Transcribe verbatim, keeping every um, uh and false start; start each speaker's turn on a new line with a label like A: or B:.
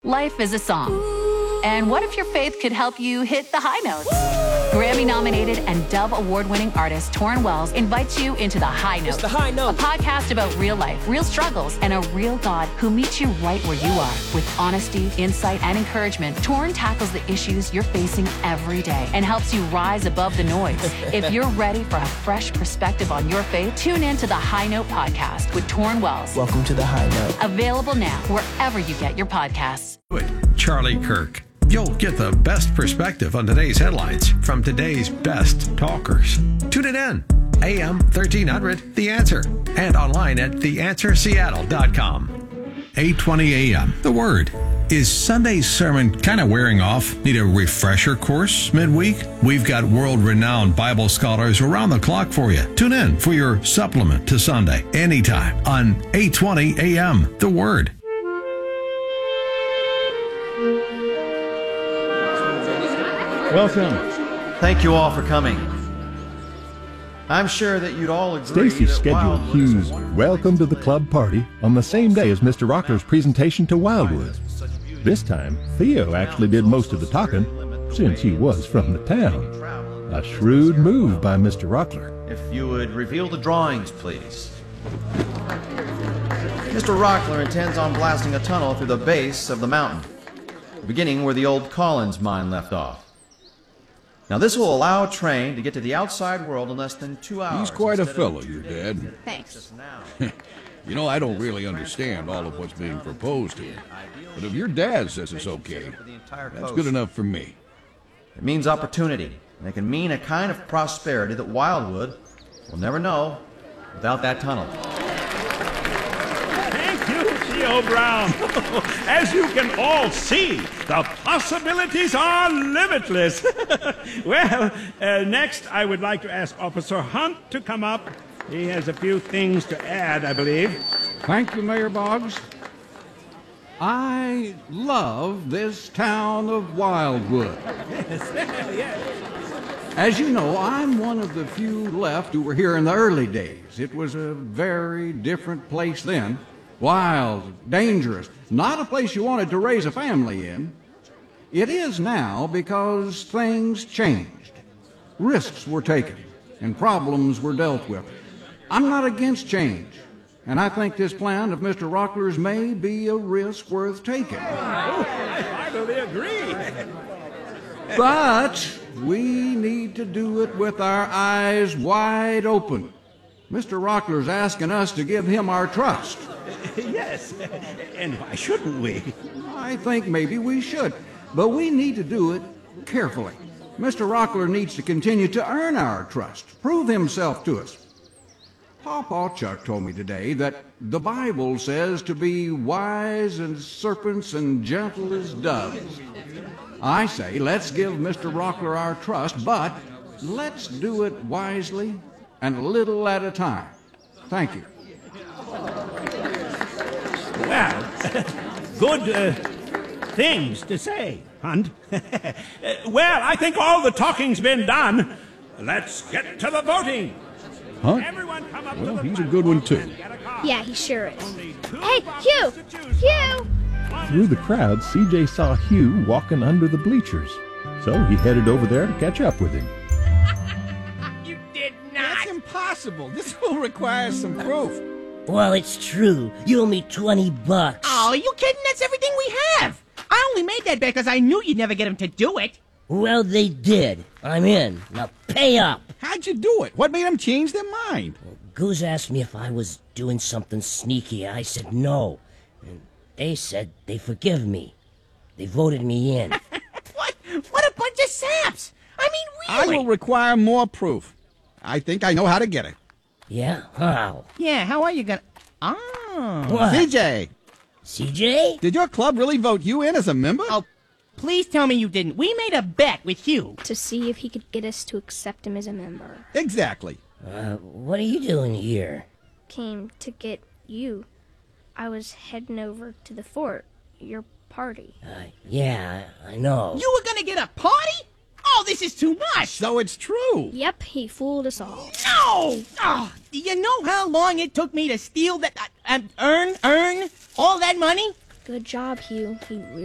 A: Life is a song. And what if your faith could help you hit the high notes? Grammy-nominated and Dove Award-winning artist Torrin Wells invites you into The High Note.
B: It's The High Note.
A: A podcast about real life, real struggles, and a real God who meets you right where you are. With honesty, insight, and encouragement, Torrin tackles the issues you're facing every day and helps you rise above the noise. If you're ready for a fresh perspective on your faith, tune in to The High Note podcast with Torrin Wells.
B: Welcome to The High Note.
A: Available now wherever you get your podcasts.
C: Charlie Kirk. You'll get the best perspective on today's headlines from today's best talkers. Tune it in. A M thirteen hundred, The Answer. And online at the answer seattle dot com. eight twenty a m The Word. Is Sunday's sermon kind of wearing off? Need a refresher course midweek? We've got world-renowned Bible scholars around the clock for you. Tune in for your supplement to Sunday anytime on eight twenty a m The Word.
D: Welcome.
E: Thank you all for coming. I'm sure that you'd all agree
D: Stacy
E: that
D: scheduled
E: Wildwood is
D: Hugh's
E: a wonderful
D: welcome to the
E: place
D: club party on the same day as Mister Rockler's presentation to Wildwood. This time, Theo actually did most of the talking, since he was from the town. A shrewd move by Mister Rockler.
E: If you would reveal the drawings, please. Mister Rockler intends on blasting a tunnel through the base of the mountain, beginning where the old Collins mine left off. Now, this will allow a train to get to the outside world in less than two hours.
F: He's quite a
E: instead
F: fellow,
E: of
F: your
E: two
F: dad.
E: days.
G: Thanks.
E: Just now.
F: You know, I don't really understand all of what's being proposed here. But if your dad says it's okay,
E: For the entire
F: that's
E: coast.
F: good enough for me.
E: It means opportunity, and it can mean a kind of prosperity that Wildwood will never know without that tunnel.
H: Thank you, Theo Brown. As you can all see, the possibilities are limitless. Well, uh, next I would like to ask Officer Hunt to come up. He has a few things to add, I believe.
I: Thank you, Mayor Boggs. I love this town of Wildwood. As you know, I'm one of the few left who were here in the early days. It was a very different place then. Wild, dangerous, not a place you wanted to raise a family in. It is now because things changed. Risks were taken and problems were dealt with. I'm not against change, and I think this plan of Mister Rockler's may be a risk worth taking.
H: Oh, I heartily agree.
I: But we need to do it with our eyes wide open. Mister Rockler's asking us to give him our trust.
H: Yes, and why shouldn't we?
I: I think maybe we should, but we need to do it carefully. Mister Rockler needs to continue to earn our trust, prove himself to us. Pawpaw Chuck told me today that the Bible says to be wise as serpents and gentle as doves. I say let's give Mister Rockler our trust, but let's do it wisely and a little at a time. Thank you.
H: Well, good uh, things to say, Hunt. Well, I think all the talking's been done. Let's get to the voting.
F: Huh?
H: Everyone come up
F: Well,
H: to the
F: he's a good one, too.
H: and get a card.
G: Yeah, he sure is.
H: Only two
G: Hey,
H: boxes
G: Hugh!
H: to choose
G: Hugh!
H: from.
D: Through the crowd, C J saw Hugh walking under the bleachers, so he headed over there to catch up with him.
B: You did not.
J: That's impossible. This will require some proof.
B: Well, it's true. You owe me twenty bucks.
J: Oh, are you kidding? That's everything we have. I only made that bet because I knew you'd never get him to do it.
B: Well, they did. I'm in. Now pay up.
J: How'd you do it? What made them change their mind?
B: Goose asked me if I was doing something sneaky. I said no. And they said they forgive me. They voted me in.
J: What? What a bunch of saps! I mean,
K: I
J: really?
K: will require more proof. I think I know how to get it.
B: Yeah? How?
J: Yeah, how are you gonna... Oh.
B: What?
K: C J,
B: C J?
K: did your club really vote you in as a member?
J: Oh, please tell me you didn't. We made a bet with Hugh.
G: To see if he could get us to accept him as a member.
K: Exactly.
B: Uh, what are you doing here?
G: Came to get you. I was heading over to the fort, your party.
B: Uh, yeah, I know.
J: You were gonna get a party? Oh, this is too much.
K: So it's true.
G: Yep, he fooled us all.
J: No! Oh, do you know how long it took me to steal that, uh, um, earn, earn all that money?
G: Good job, Hugh. He really